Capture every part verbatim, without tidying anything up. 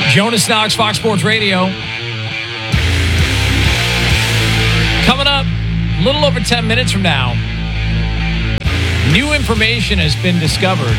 Jonas Knox, Fox Sports Radio. Coming up a little over ten minutes from now, new information has been discovered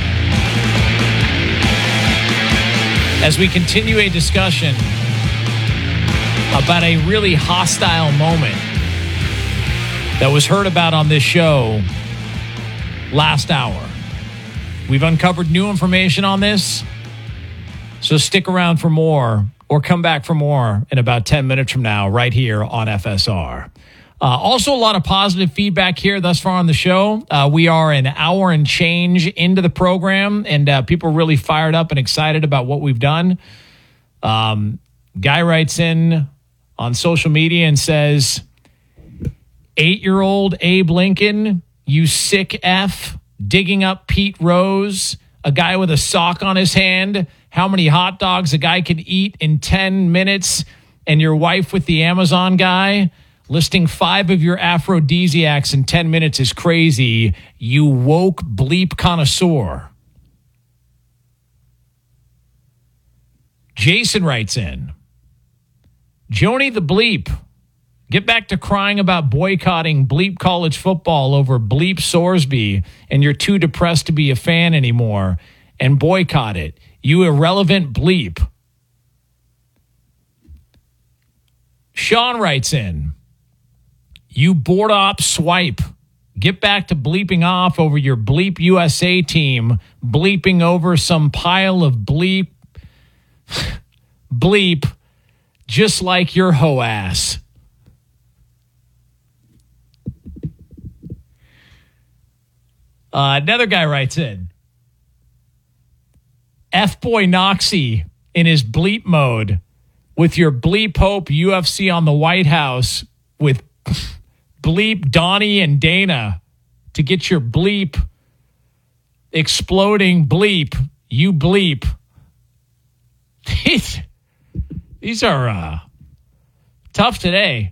as we continue a discussion about a really hostile moment that was heard about on this show last hour. We've uncovered new information on this, so stick around for more or come back for more in about ten minutes from now right here on F S R. Uh, also, a lot of positive feedback here thus far on the show. Uh, we are an hour and change into the program, and uh, people are really fired up and excited about what we've done. Um, guy writes in on social media and says, eight-year-old Abe Lincoln, you sick F, digging up Pete Rose, a guy with a sock on his hand, how many hot dogs a guy could eat in ten minutes, and your wife with the Amazon guy. Listing five of your aphrodisiacs in ten minutes is crazy. You woke bleep connoisseur. Jason writes in, Joni the bleep, get back to crying about boycotting bleep college football over bleep Sorsby, and you're too depressed to be a fan anymore, and boycott it. You irrelevant bleep. Sean writes in, you board op swipe. Get back to bleeping off over your Bleep U S A team, bleeping over some pile of bleep, bleep, just like your hoe ass. Uh, another guy writes in, F-Boy Noxie in his bleep mode with your bleep hope U F C on the White House with bleep Donnie and Dana to get your bleep exploding bleep. You bleep. These, these are uh, tough today.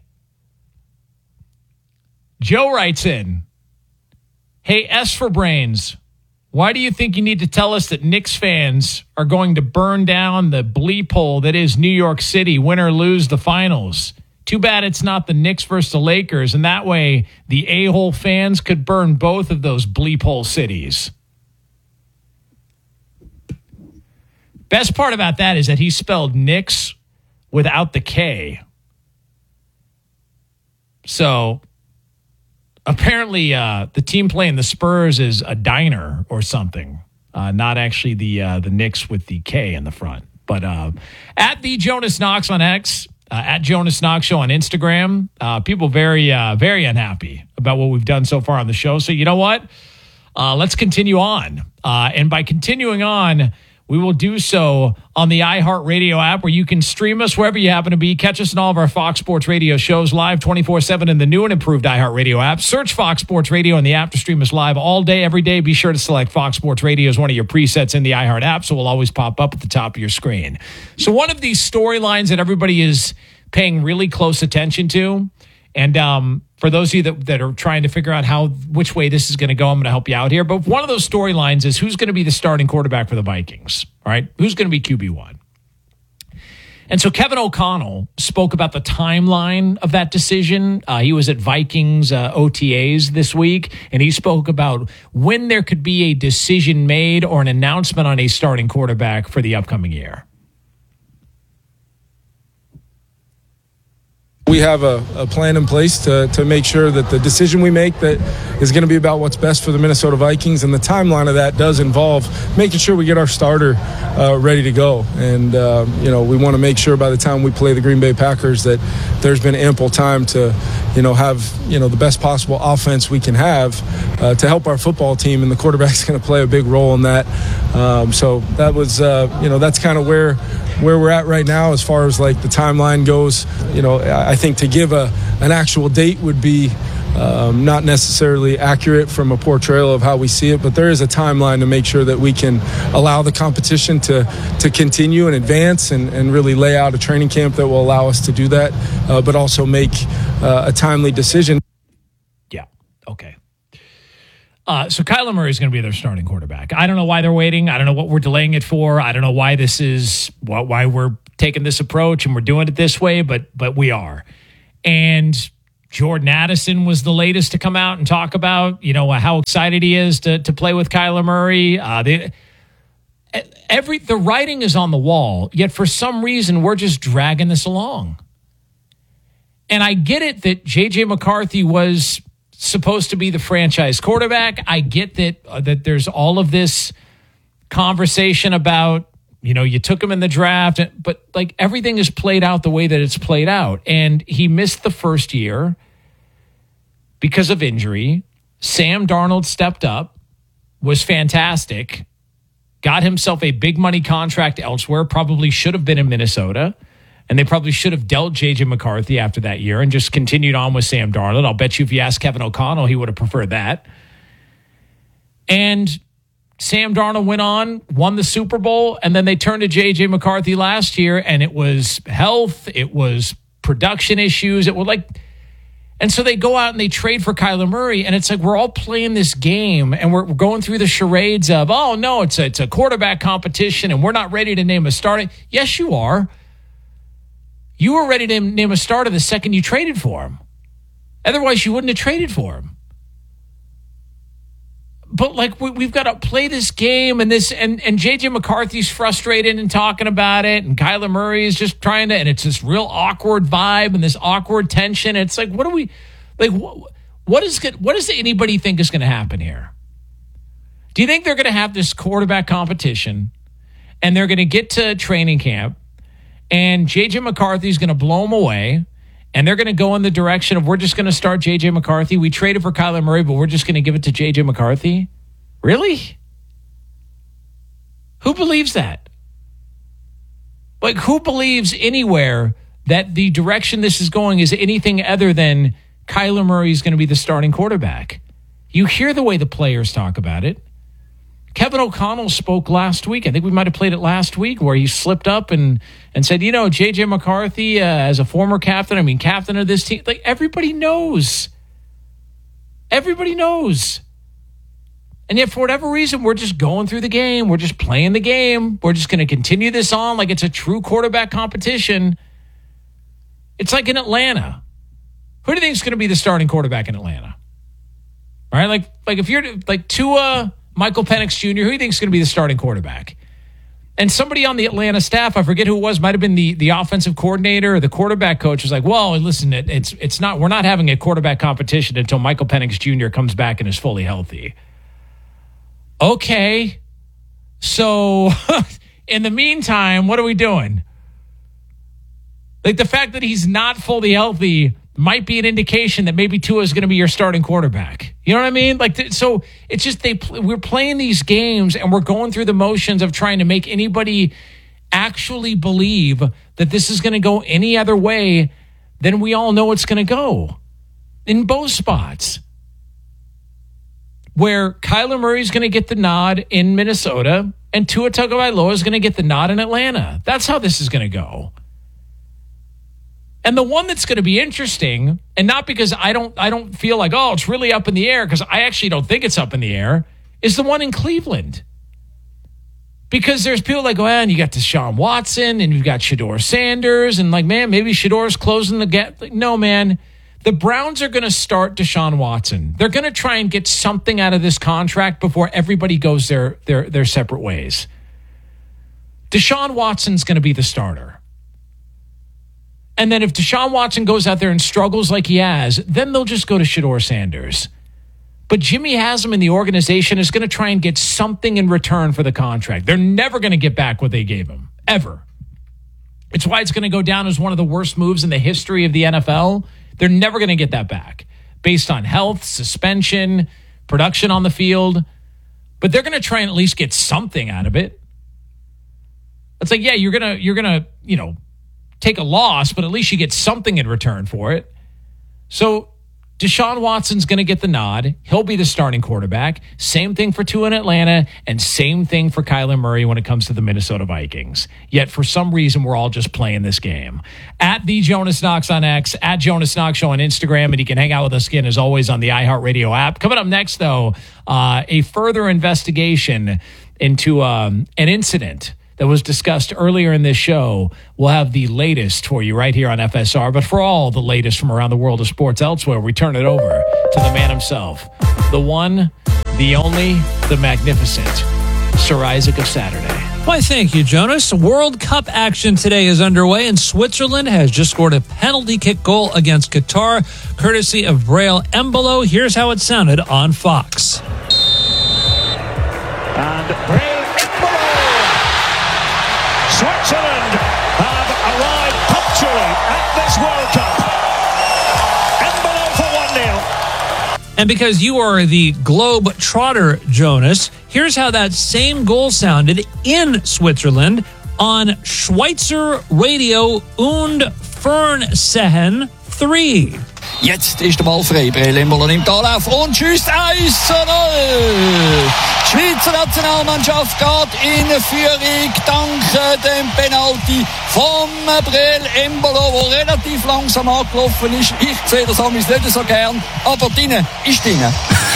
Joe writes in, hey, S for Brains, why do you think you need to tell us that Knicks fans are going to burn down the bleep hole that is New York City, win or lose the finals? Too bad it's not the Knicks versus the Lakers, and that way the a-hole fans could burn both of those bleep hole cities. Best part about that is that he spelled Knicks without the K. So apparently uh, the team playing the Spurs is a diner or something, uh, not actually the uh, the Knicks with the K in the front. But uh, at the Jonas Knox on X, Uh, at Jonas Knox Show on Instagram, uh, people very, uh, very unhappy about what we've done so far on the show. So you know what? Uh, let's continue on. Uh, and by continuing on, we will do so on the iHeartRadio app, where you can stream us wherever you happen to be. Catch us in all of our Fox Sports Radio shows live twenty-four seven in the new and improved iHeartRadio app. Search Fox Sports Radio and the app to stream us live all day, every day. Be sure to select Fox Sports Radio as one of your presets in the iHeart app, so we'll always pop up at the top of your screen. So one of these storylines that everybody is paying really close attention to, and um, for those of you that, that are trying to figure out how which way this is going to go, I'm going to help you out here. But one of those storylines is who's going to be the starting quarterback for the Vikings, all right? Who's going to be Q B one? And so Kevin O'Connell spoke about the timeline of that decision. Uh, he was at Vikings uh, O T As this week, and he spoke about when there could be a decision made or an announcement on a starting quarterback for the upcoming year. We have a, a plan in place to, to make sure that the decision we make that is going to be about what's best for the Minnesota Vikings, and the timeline of that does involve making sure we get our starter uh, ready to go. And, uh, you know, we want to make sure by the time we play the Green Bay Packers that there's been ample time to, you know, have, you know, the best possible offense we can have uh, to help our football team, and the quarterback's going to play a big role in that. Um, so that was, uh, you know, that's kind of where where we're at right now as far as like the timeline goes. You know, I think to give a an actual date would be um, not necessarily accurate from a portrayal of how we see it, but there is a timeline to make sure that we can allow the competition to to continue and advance, and, and really lay out a training camp that will allow us to do that, uh, but also make uh, a timely decision. Yeah. Okay. Uh, so Kyler Murray is going to be their starting quarterback. I don't know why they're waiting. I don't know what we're delaying it for. I don't know why this is why we're taking this approach and we're doing it this way, but but we are. And Jordan Addison was the latest to come out and talk about, you know, how excited he is to to play with Kyler Murray. Uh, they, every the writing is on the wall, yet for some reason we're just dragging this along. And I get it that J J McCarthy was supposed to be the franchise quarterback. I get that uh, that there's all of this conversation about, you know, you took him in the draft, but like everything is played out the way that it's played out. And he missed the first year because of injury. Sam Darnold stepped up, was fantastic, got himself a big money contract elsewhere, probably should have been in Minnesota. And they probably should have dealt J J McCarthy after that year and just continued on with Sam Darnold. I'll bet you if you asked Kevin O'Connell, he would have preferred that. And Sam Darnold went on, won the Super Bowl, and then they turned to J J McCarthy last year, and it was health, it was production issues, it was like, and so they go out and they trade for Kyler Murray, and it's like we're all playing this game, and we're, we're going through the charades of, oh no, it's a, it's a quarterback competition, and we're not ready to name a starter. Yes, you are. You were ready to name a starter the second you traded for him. Otherwise, you wouldn't have traded for him. But like we, we've got to play this game, and this, and and J J McCarthy's frustrated and talking about it, and Kyler Murray is just trying to, and it's this real awkward vibe and this awkward tension. It's like, what do we, like, what, what is what does anybody think is going to happen here? Do you think they're going to have this quarterback competition, and they're going to get to training camp? And J J McCarthy is going to blow them away, and they're going to go in the direction of we're just going to start J J McCarthy. We traded for Kyler Murray, but we're just going to give it to J J McCarthy? Really? Who believes that? Like, who believes anywhere that the direction this is going is anything other than Kyler Murray is going to be the starting quarterback? You hear the way the players talk about it. Kevin O'Connell spoke last week. I think we might have played it last week where he slipped up and, and said, you know, J J McCarthy, uh, as a former captain, I mean, captain of this team, like everybody knows. Everybody knows. And yet for whatever reason, we're just going through the game. We're just playing the game. We're just going to continue this on like it's a true quarterback competition. It's like in Atlanta. Who do you think is going to be the starting quarterback in Atlanta? All right, like, like if you're like Tua, Michael Penix Junior, who do you think is going to be the starting quarterback? And somebody on the Atlanta staff, I forget who it was, might have been the, the offensive coordinator or the quarterback coach, was like, well, listen, it, it's it's not, we're not having a quarterback competition until Michael Penix Junior comes back and is fully healthy. Okay. So in the meantime, what are we doing? Like the fact that he's not fully healthy might be an indication that maybe Tua is going to be your starting quarterback. You know what I mean? Like, so it's just they we're playing these games and we're going through the motions of trying to make anybody actually believe that this is going to go any other way than we all know it's going to go in both spots. Where Kyler Murray is going to get the nod in Minnesota and Tua Tagovailoa is going to get the nod in Atlanta. That's how this is going to go. And the one that's going to be interesting, and not because I don't I don't feel like, oh, it's really up in the air, because I actually don't think it's up in the air, is the one in Cleveland. Because there's people like, oh, and you got Deshaun Watson, and you've got Shedeur Sanders, and like, man, maybe Shedor's closing the gap. Like, no, man. The Browns are going to start Deshaun Watson. They're going to try and get something out of this contract before everybody goes their their their separate ways. Deshaun Watson's going to be the starter. And then if Deshaun Watson goes out there and struggles like he has, then they'll just go to Shedeur Sanders. But Jimmy Haslam and the organization is going to try and get something in return for the contract. They're never going to get back what they gave him, ever. It's why it's going to go down as one of the worst moves in the history of the N F L. They're never going to get that back based on health, suspension, production on the field. But they're going to try and at least get something out of it. It's like, yeah, you're going to, you're going to, you know, take a loss, but at least you get something in return for it. So Deshaun Watson's going to get the nod. He'll be the starting quarterback. Same thing for Tua in Atlanta, and same thing for Kyler Murray when it comes to the Minnesota Vikings. Yet for some reason, we're all just playing this game. At the Jonas Knox on X, at Jonas Knox Show on Instagram, and you can hang out with us again as always on the iHeartRadio app. Coming up next, though, uh, a further investigation into um, an incident that was discussed earlier in this show. We'll have the latest for you right here on F S R. But for all the latest from around the world of sports elsewhere, we turn it over to the man himself, the one, the only, the magnificent Sir Isaac of Saturday. Why, thank you, Jonas. World Cup action today is underway, and Switzerland has just scored a penalty kick goal against Qatar, courtesy of Breel Embolo. Here's how it sounded on Fox. And Breel Switzerland have arrived punctually at this World Cup. Embolo for one nil. And because you are the globe trotter, Jonas, here's how that same goal sounded in Switzerland on Schweizer Radio und Fernsehen three. Jetzt ist der Ball frei. Breel Embolo nimmt Anlauf und schießt eins zu null. Die Schweizer Nationalmannschaft geht in Führung dank dem Penalty von Breel Embolo, der relativ langsam angelaufen ist. Ich sehe das amigs nicht so gern, aber drinnen ist drinnen.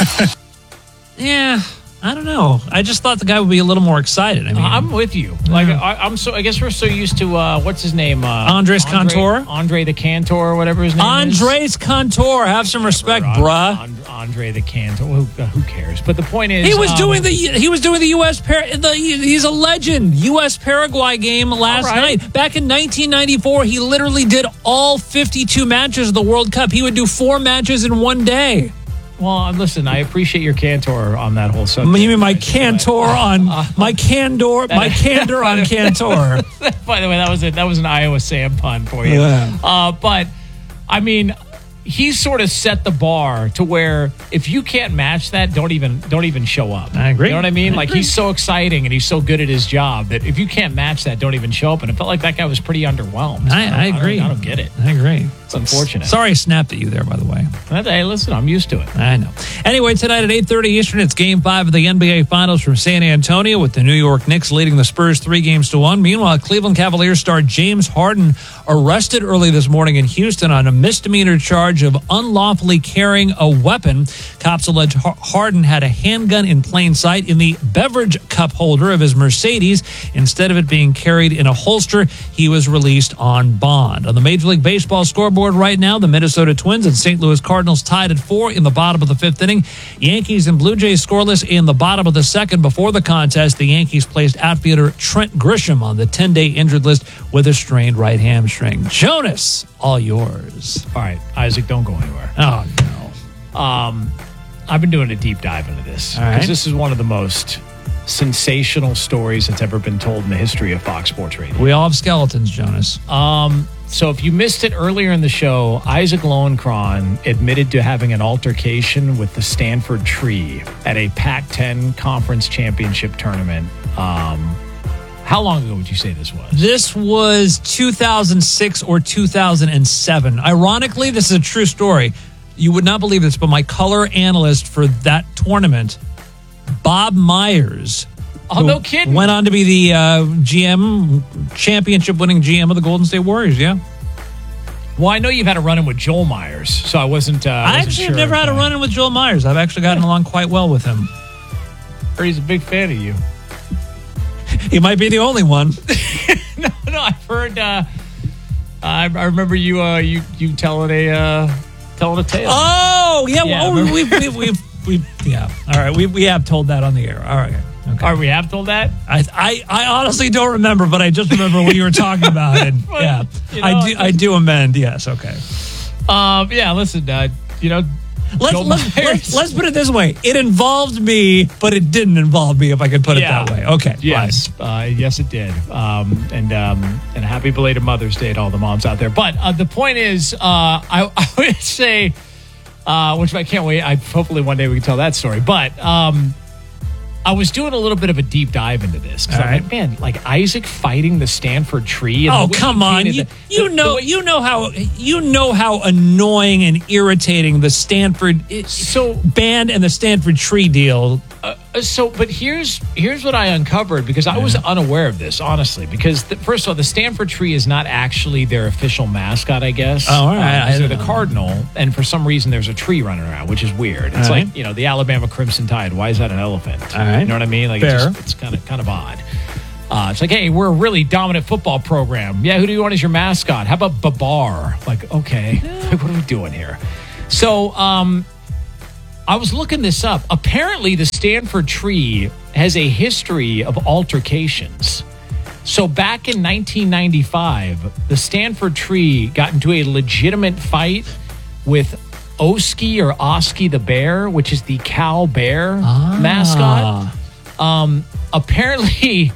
Yeah, I don't know. I just thought the guy would be a little more excited. I mean, I'm with you. Like I, I'm so. I guess we're so used to uh, what's his name? Uh, Andres Andre, Cantor? Andre the Cantor, or whatever his name Andres Cantor. Have some respect, is. bruh. And, Andre the Cantor. Who, uh, who cares? But the point is, He was um, doing the he was doing the U S Par- the, he's a legend. U S Paraguay game last right. night. Back in nineteen ninety-four, he literally did all fifty-two matches of the World Cup. He would do four matches in one day. Well, listen, I appreciate your Cantor on that whole subject. You mean my Cantor on my candor my candor on Cantor? By the way, that was a, that was an Iowa Sam pun for you. Yeah. Uh, but I mean, he's sort of set the bar to where if you can't match that, don't even don't even show up. I agree. You know what I mean? I like agree. he's so exciting and he's so good at his job that if you can't match that, don't even show up. And it felt like that guy was pretty underwhelmed. I, I don't- agree. I don't, I don't get it. I agree. It's unfortunate. Sorry I snapped at you there, by the way. Hey, listen, I'm used to it. I know. Anyway, tonight at eight thirty Eastern, it's Game five of the N B A Finals from San Antonio with the New York Knicks leading the Spurs three games to one. Meanwhile, Cleveland Cavaliers star James Harden arrested early this morning in Houston on a misdemeanor charge of unlawfully carrying a weapon. Cops allege Harden had a handgun in plain sight in the beverage cup holder of his Mercedes. Instead of it being carried in a holster, he was released on bond. On the Major League Baseball scoreboard right now, the Minnesota Twins and Saint Louis Cardinals tied at four in the bottom of the fifth inning. Yankees and Blue Jays scoreless in the bottom of the second. Before the contest, the Yankees placed outfielder Trent Grisham on the ten-day injured list with a strained right hamstring. Jonas, all yours. All right, Isaac, don't go anywhere. Oh, no. Um, I've been doing a deep dive into this All right. because this is one of the most sensational stories that's ever been told in the history of Fox Sports Radio. We all have skeletons, Jonas. Um, so if you missed it earlier in the show, Isaac Lowenkron admitted to having an altercation with the Stanford Tree at a Pac ten conference championship tournament. Um, how long ago would you say this was? This was two thousand six or two thousand seven. Ironically, this is a true story. You would not believe this, but my color analyst for that tournament, Bob Myers, Oh, no kidding. went on to be the uh, G M, championship-winning G M of the Golden State Warriors, yeah. Well, I know you've had a run-in with Joel Myers, so I wasn't. Uh, I wasn't actually sure have never if, had a uh, run-in with Joel Myers. I've actually gotten along quite well with him. Heard he's a big fan of you. He might be the only one. no, no, I've heard. Uh, I, I remember you. Uh, you you telling a uh, telling a tale. Oh, yeah. Yeah, well, remember- we, we, we, we, we, yeah. All right. We, we have told that on the air. All right. Okay. All right, we have told that. I, I I honestly don't remember, but I just remember when you were talking about it. Well, Yeah, you know, I do. I do amend. Yes. Okay. Um, yeah, listen, uh, you know, Let's Joel let's, Myers. let's let's put it this way. It involved me, but it didn't involve me. If I could put Yeah. it that way. Okay. Yes, uh, yes, it did. Um, and um, and happy belated Mother's Day to all the moms out there. But uh, the point is, uh, I, I would say, uh, which I can't wait. I hopefully one day we can tell that story. But um, I was doing a little bit of a deep dive into this because All I'm right. like, man, like Isaac fighting the Stanford tree. And Oh, the way come he on. painted You, the- you the- know the way- you know how you know how annoying and irritating the Stanford So- band and the Stanford tree deal. Uh, so, but here's here's what I uncovered because I was unaware of this, honestly. Because the, first of all, the Stanford tree is not actually their official mascot, I guess. Oh, all right. Um, I they're didn't the know. Cardinal, and for some reason, there's a tree running around, which is weird. It's All like right. you know the Alabama Crimson Tide. Why is that an elephant? All right. You know what I mean? Like Fair. it's, just, it's kind of kind of odd. Uh, it's like, hey, we're a really dominant football program. Yeah, who do you want as your mascot? How about Babar? Like, okay, like, what are we doing here? So, um, I was looking this up. Apparently, the Stanford tree has a history of altercations. So back in nineteen ninety-five, the Stanford tree got into a legitimate fight with Oski or Oski the bear, which is the cow bear mascot. Um, apparently,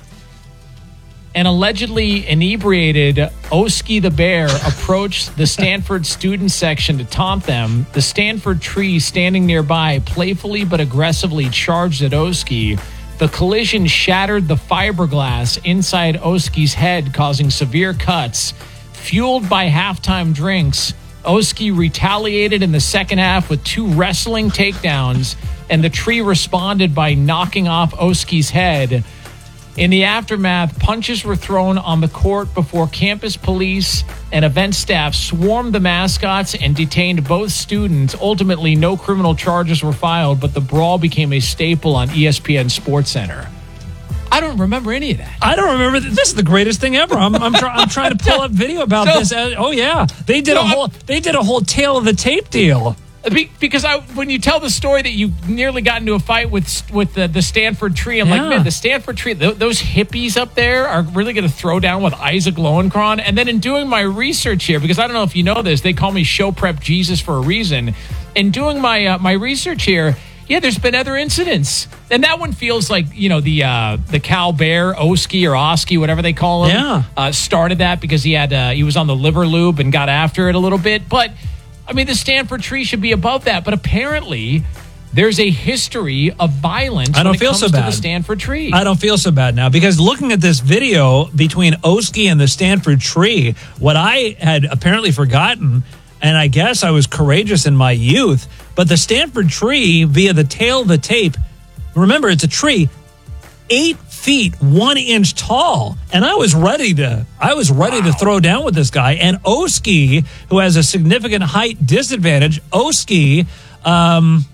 an allegedly inebriated Oski the bear approached the Stanford student section to taunt them. The Stanford tree standing nearby playfully but aggressively charged at Oski. The collision shattered the fiberglass inside Oski's head, causing severe cuts. Fueled by halftime drinks, Oski retaliated in the second half with two wrestling takedowns, and the tree responded by knocking off Oski's head. In the aftermath, punches were thrown on the court before campus police and event staff swarmed the mascots and detained both students. Ultimately, no criminal charges were filed, but the brawl became a staple on E S P N SportsCenter. I don't remember any of that. I don't remember. Th- This is the greatest thing ever. I'm I'm, try- I'm trying to pull up video about No. this. Uh, oh yeah, they did No, a I'm- whole they did a whole tail of the tape deal. Be- Because I, when you tell the story that you nearly got into a fight with with the, the Stanford tree, I'm Yeah. like, man, the Stanford tree, th- those hippies up there are really going to throw down with Isaac Lowenkron. And then in doing my research here, because I don't know if you know this, they call me Show Prep Jesus for a reason. In doing my uh, my research here, yeah, there's been other incidents, and that one feels like you know the uh, the cow bear Oski or Oski, whatever they call him, Yeah. uh, started that because he had uh, he was on the liver lube and got after it a little bit, but. I mean, the Stanford tree should be above that, but apparently there's a history of violence I don't when it feel comes so to bad. the Stanford tree. I don't feel so bad now because looking at this video between Oski and the Stanford tree, what I had apparently forgotten, and I guess I was courageous in my youth, but the Stanford tree via the tail of the tape, remember it's a tree, eight feet, one inch tall. And I was ready to, I was ready to throw down with this guy. And Oski, who has a significant height disadvantage, Oski, um,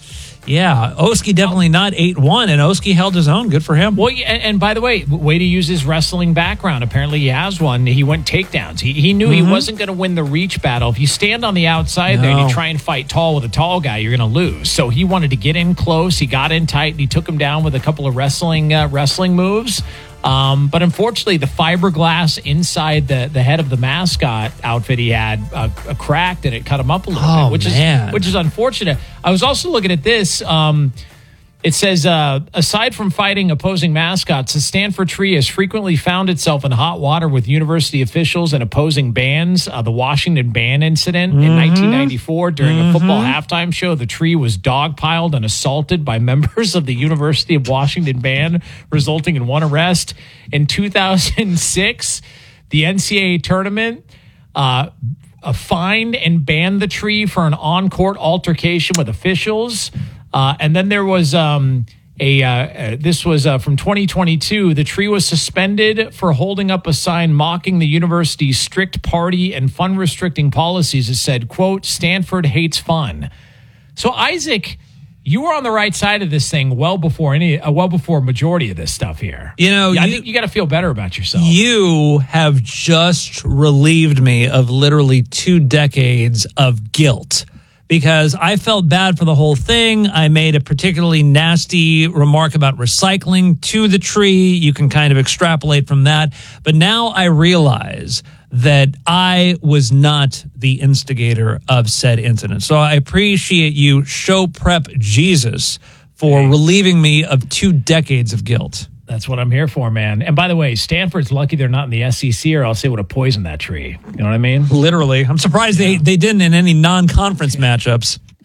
yeah, Oski definitely not eight one, and Oski held his own. Good for him. Well, yeah, and, and by the way, way to use his wrestling background. Apparently, he has one. He went takedowns. He he knew Mm-hmm. he wasn't going to win the reach battle. If you stand on the outside there and No. you try and fight tall with a tall guy, you're going to lose. So he wanted to get in close. He got in tight, and he took him down with a couple of wrestling uh, wrestling moves. Um, but unfortunately, the fiberglass inside the, the head of the mascot outfit he had uh, cracked, and it cut him up a little Oh, bit, which man. is which is unfortunate. I was also looking at this. Um, It says, uh, aside from fighting opposing mascots, the Stanford tree has frequently found itself in hot water with university officials and opposing bands. Uh, the Washington band incident in nineteen ninety-four, during a football halftime show, the tree was dogpiled and assaulted by members of the University of Washington band, resulting in one arrest. In two thousand six, the N C double A tournament uh, uh, fined and banned the tree for an on-court altercation with officials. Uh, and then there was um, a, uh, uh, this was uh, from twenty twenty-two. The tree was suspended for holding up a sign mocking the university's strict party and fun restricting policies. It said, quote, Stanford hates fun. So Isaac, you were on the right side of this thing well before any, uh, well before majority of this stuff here. You know, Yeah, I you- think you got to feel better about yourself. You have just relieved me of literally two decades of guilt because I felt bad for the whole thing. I made a particularly nasty remark about recycling to the tree. You can kind of extrapolate from that. But now I realize that I was not the instigator of said incident. So I appreciate you, Show Prep Jesus, for relieving me of two decades of guilt. That's what I'm here for, man. And by the way, Stanford's lucky they're not in the S E C, or else they would have poisoned that tree. You know what I mean? Literally. I'm surprised they, they didn't in any non-conference matchups.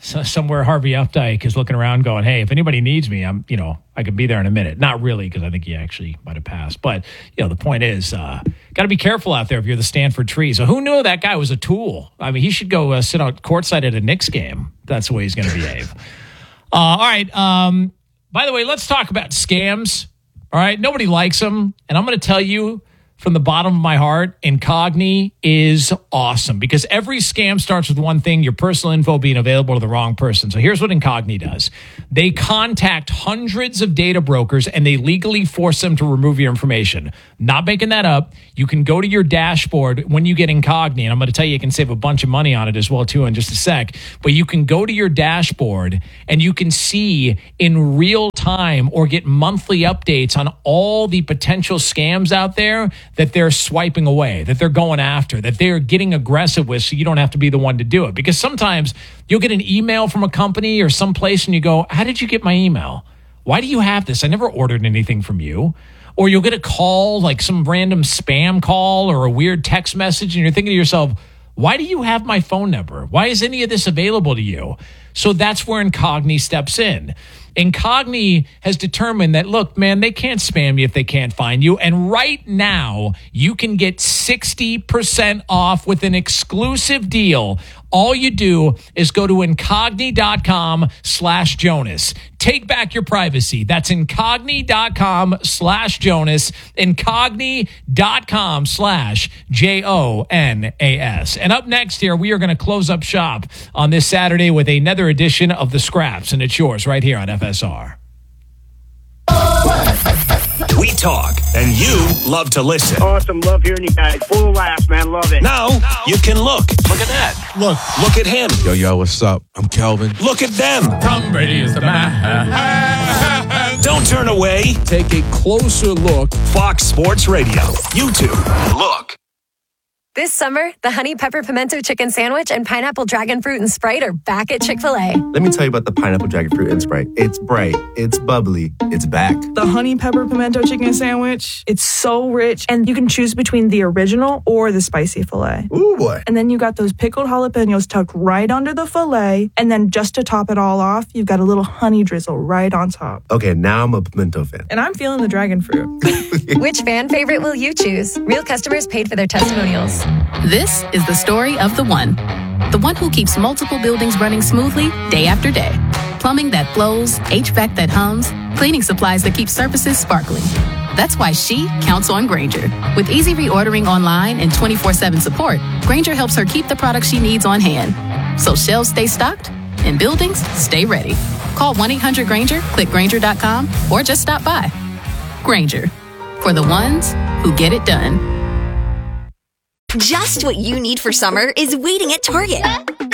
so somewhere Harvey Updike is looking around going, hey, if anybody needs me, I'm, you know, I could be there in a minute. Not really, because I think he actually might have passed. But, you know, the point is, uh, got to be careful out there if you're the Stanford Tree. So who knew that guy was a tool? I mean, he should go uh, sit out courtside at a Knicks game. That's the way he's going to behave. Uh, all right. Um, by the way, let's talk about scams. All right. Nobody likes them. And I'm going to tell you, from the bottom of my heart, Incogni is awesome because every scam starts with one thing, your personal info being available to the wrong person. So here's what Incogni does. They contact hundreds of data brokers and they legally force them to remove your information. Not making that up. You can go to your dashboard when you get Incogni, and I'm going to tell you you can save a bunch of money on it as well too in just a sec, but you can go to your dashboard and you can see in real time or get monthly updates on all the potential scams out there that they're swiping away, that they're going after, that they're getting aggressive with, so you don't have to be the one to do it. Because sometimes you'll get an email from a company or someplace and you go, how did you get my email? Why do you have this? I never ordered anything from you. Or you'll get a call, like some random spam call or a weird text message, and you're thinking to yourself, why do you have my phone number? Why is any of this available to you? So that's where Incogni steps in. Incogni has determined that, look, man, they can't spam you if they can't find you. And right now, you can get sixty percent off with an exclusive deal. All you do is go to Incogni.com slash Jonas. Take back your privacy. That's Incogni.com slash Jonas. Incogni.com slash J O N A S. And up next here, we are going to close up shop on this Saturday with another edition of The Scraps. And it's yours right here on F S R. We talk, and you love to listen. Awesome. Love hearing you guys. Full of laughs, man. Love it. Now, now you can look. Look at that. Look. Look at him. Yo, yo, what's up? I'm Kelvin. Look at them. Tom Brady is the man. Don't turn away. Take a closer look. Fox Sports Radio. YouTube. Look. This summer, the Honey Pepper Pimento Chicken Sandwich and Pineapple Dragon Fruit and Sprite are back at Chick-fil-A. Let me tell you about the Pineapple Dragon Fruit and Sprite. It's bright, it's bubbly, it's back. The Honey Pepper Pimento Chicken Sandwich, it's so rich, and you can choose between the original or the spicy filet. Ooh, boy. And then you got those pickled jalapenos tucked right under the filet, and then just to top it all off, you've got a little honey drizzle right on top. Okay, now I'm a pimento fan. And I'm feeling the dragon fruit. Which fan favorite will you choose? Real customers paid for their testimonials. This is the story of the one. The one who keeps multiple buildings running smoothly day after day. Plumbing that flows, H V A C that hums, cleaning supplies that keep surfaces sparkling. That's why she counts on Grainger. With easy reordering online and twenty-four seven support, Grainger helps her keep the products she needs on hand. So shelves stay stocked and buildings stay ready. Call one eight hundred Grainger, click Grainger dot com, or just stop by. Grainger, for the ones who get it done. Just what you need for summer is waiting at Target.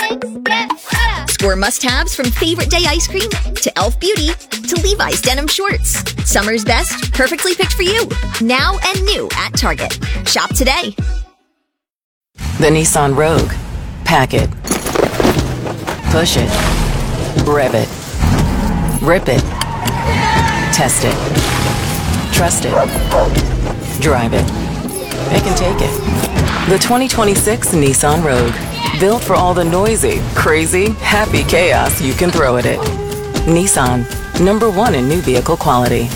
Score must-haves from favorite day ice cream to Elf Beauty to Levi's denim shorts. Summer's best, perfectly picked for you. Now and new at Target. Shop today. The Nissan Rogue. Pack it. Push it. Rev it. Rip it. Test it. Trust it. Drive it. It can take it. The twenty twenty-six Nissan Rogue. Built for all the noisy, crazy, happy chaos you can throw at it. Nissan. Number one in new vehicle quality.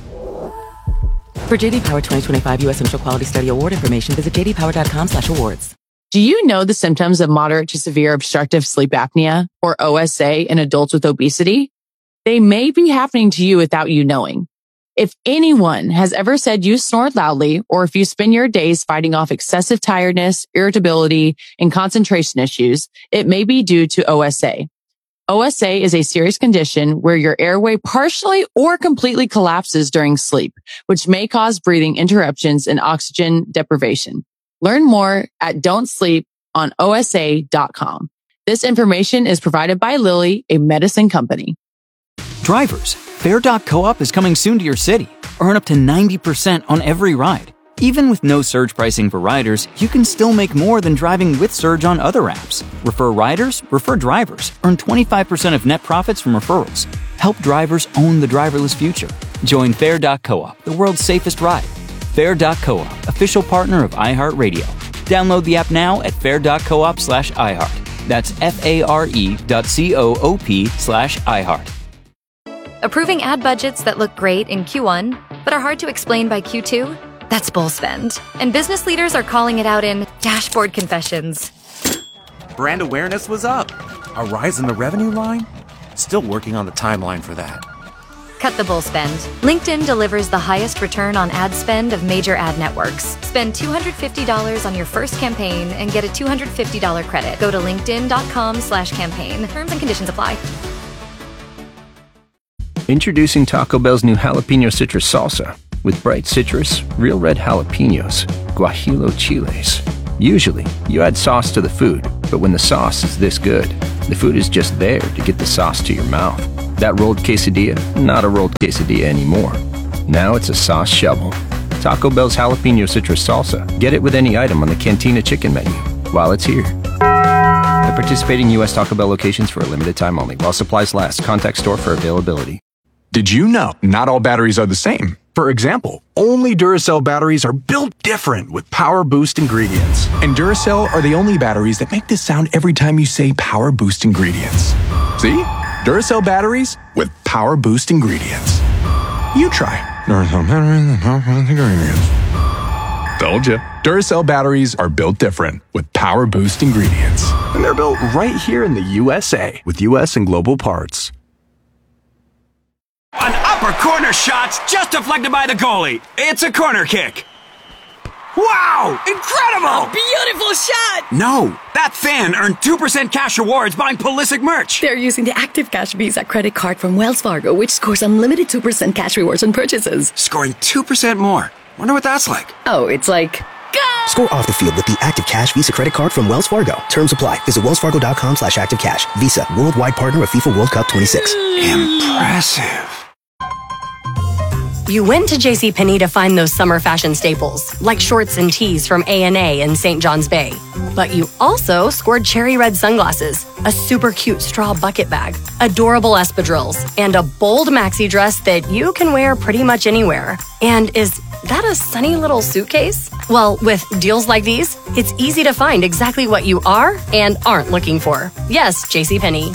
For J D Power twenty twenty-five U S Initial Quality Study Award information, visit j d power dot com slash awards. Do you know the symptoms of moderate to severe obstructive sleep apnea, or O S A, in adults with obesity? They may be happening to you without you knowing. If anyone has ever said you snore loudly, or if you spend your days fighting off excessive tiredness, irritability, and concentration issues, it may be due to O S A. O S A is a serious condition where your airway partially or completely collapses during sleep, which may cause breathing interruptions and oxygen deprivation. Learn more at don't sleep on O S A dot com. This information is provided by Lilly, a medicine company. Drivers, Fair dot coop is coming soon to your city. Earn up to ninety percent on every ride. Even with no surge pricing for riders, you can still make more than driving with Surge on other apps. Refer riders, refer drivers. Earn twenty-five percent of net profits from referrals. Help drivers own the driverless future. Join Fair dot coop, the world's safest ride. Fair dot coop, official partner of iHeartRadio. Download the app now at fair dot coop slash iHeart. That's F-A-R-E dot C-O-O-P slash iHeart. Approving ad budgets that look great in Q one, but are hard to explain by Q two? That's bull spend. And business leaders are calling it out in dashboard confessions. Brand awareness was up. A rise in the revenue line? Still working on the timeline for that. Cut the bull spend. LinkedIn delivers the highest return on ad spend of major ad networks. Spend two hundred fifty dollars on your first campaign and get a two hundred fifty dollars credit. Go to linkedin.com slash campaign. Terms and conditions apply. Introducing Taco Bell's new jalapeno citrus salsa with bright citrus, real red jalapenos, guajillo chiles. Usually, you add sauce to the food, but when the sauce is this good, the food is just there to get the sauce to your mouth. That rolled quesadilla, not a rolled quesadilla anymore. Now it's a sauce shovel. Taco Bell's jalapeno citrus salsa. Get it with any item on the Cantina chicken menu while it's here. At participating U S Taco Bell locations for a limited time only. While supplies last. Contact store for availability. Did you know not all batteries are the same? For example, only Duracell batteries are built different with Power Boost ingredients. And Duracell are the only batteries that make this sound every time you say Power Boost ingredients. See? Duracell batteries with Power Boost ingredients. You try. Duracell batteries with Power Boost ingredients. Told ya. Duracell batteries are built different with Power Boost ingredients. And they're built right here in the U S A with U S and global parts. An upper corner shot's just deflected by the goalie. It's a corner kick. Wow! Incredible! A beautiful shot! No, that fan earned two percent cash rewards buying Pulisic merch. They're using the Active Cash Visa credit card from Wells Fargo, which scores unlimited two percent cash rewards on purchases. Scoring two percent more. Wonder what that's like. Oh, it's like... Go! Score off the field with the Active Cash Visa credit card from Wells Fargo. Terms apply. Visit wellsfargo.com slash active cash. Visa, worldwide partner of FIFA World Cup twenty-six. Impressive. You went to JCPenney to find those summer fashion staples, like shorts and tees from A and A in Saint John's Bay. But you also scored cherry red sunglasses, a super cute straw bucket bag, adorable espadrilles, and a bold maxi dress that you can wear pretty much anywhere. And is that a sunny little suitcase? Well, with deals like these, it's easy to find exactly what you are and aren't looking for. Yes, JCPenney.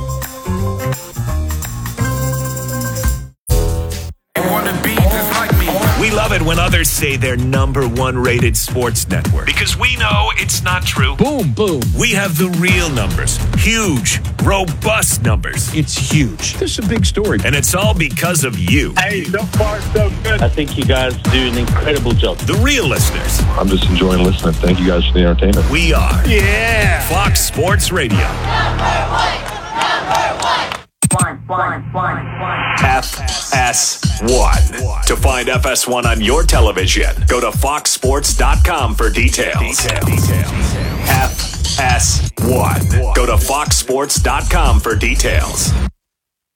We love it when others say they're number one rated sports network because we know it's not true. Boom, boom. We have the real numbers. Huge, robust numbers. It's huge. This is a big story. And it's all because of you. Hey, so far so good. I think you guys do an incredible job. The real listeners. I'm just enjoying listening. Thank you guys for the entertainment. We are. Yeah. Fox Sports Radio. Number one. Number one. One, one, one, one. F S one. To find F S one on your television, go to fox sports dot com for details. F S one. Go to fox sports dot com for details.